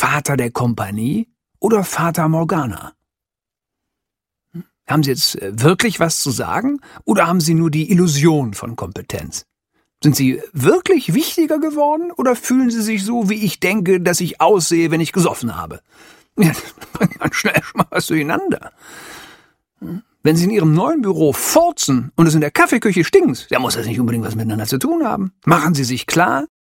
Vater der Kompanie oder Fata Morgana? Haben Sie jetzt wirklich was zu sagen oder haben Sie nur die Illusion von Kompetenz? Sind Sie wirklich wichtiger geworden oder fühlen Sie sich so, wie ich denke, dass ich aussehe, wenn ich gesoffen habe? Ja, das bringt ganz schnell schon mal was durcheinander. Wenn Sie in Ihrem neuen Büro furzen und es in der Kaffeeküche stinkt, dann muss das nicht unbedingt was miteinander zu tun haben. Machen Sie sich klar,